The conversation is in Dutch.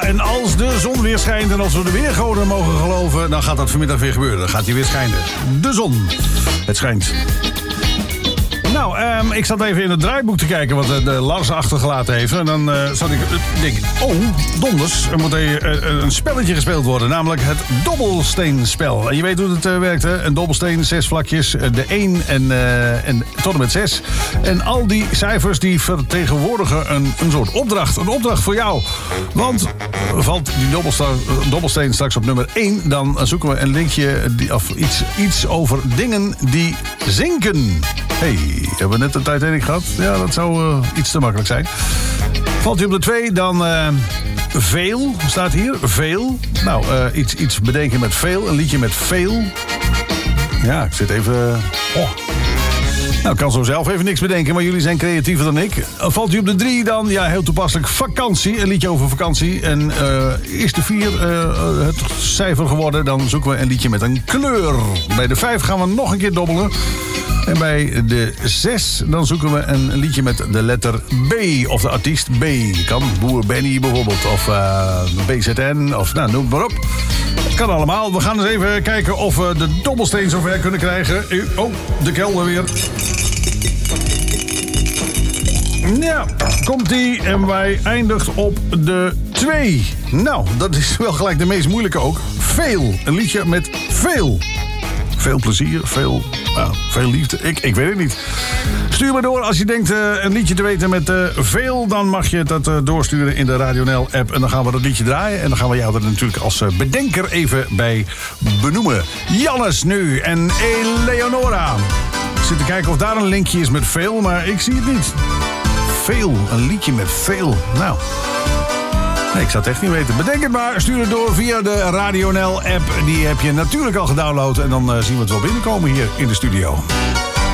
en als de zon weer schijnt en als we de weergoden mogen geloven, dan gaat dat vanmiddag weer gebeuren. Dan gaat hij weer schijnen. De zon. Het schijnt. Nou, ik zat even in het draaiboek te kijken wat de Lars achtergelaten heeft. En dan zat ik denken, donders, er moet een spelletje gespeeld worden. Namelijk het dobbelsteenspel. En je weet hoe het werkt, hè? Een dobbelsteen, 6 vlakjes, de 1 en tot en met 6. En al die cijfers die vertegenwoordigen een soort opdracht. Een opdracht voor jou. Want valt die dobbelsteen straks op nummer 1... dan zoeken we een linkje of iets over dingen die zinken. Hey, hebben we net de Titanic gehad? Ja, dat zou iets te makkelijk zijn. Valt hij op de 2, dan veel, staat hier. Veel. Nou, iets bedenken met veel. Een liedje met veel. Ja, ik zit even... Nou, ik kan zo zelf even niks bedenken, maar jullie zijn creatiever dan ik. Valt hij op de 3, dan, ja, heel toepasselijk, vakantie. Een liedje over vakantie. En is de 4 het cijfer geworden, dan zoeken we een liedje met een kleur. Bij de 5 gaan we nog een keer dobbelen. En bij de 6, dan zoeken we een liedje met de letter B. Of de artiest B. Kan Boer Benny bijvoorbeeld. Of BZN. Of nou, noem het maar op. Kan allemaal. We gaan eens even kijken of we de dobbelsteen zover kunnen krijgen. Oh, de kelder weer. Ja, komt-ie. En wij eindigt op de 2. Nou, dat is wel gelijk de meest moeilijke ook. Veel. Een liedje met veel. Veel plezier, veel liefde. Ik weet het niet. Stuur maar door als je denkt een liedje te weten met veel. Dan mag je dat doorsturen in de Radio NL app. En dan gaan we dat liedje draaien. En dan gaan we jou er natuurlijk als bedenker even bij benoemen. Jannes nu en Eleonora. Ik zit te kijken of daar een linkje is met veel. Maar ik zie het niet. Veel. Een liedje met veel. Nou... Nee, ik zou het echt niet weten. Bedenk het maar. Stuur het door via de Radio NL app. Die heb je natuurlijk al gedownload. En dan zien we het wel binnenkomen hier in de studio.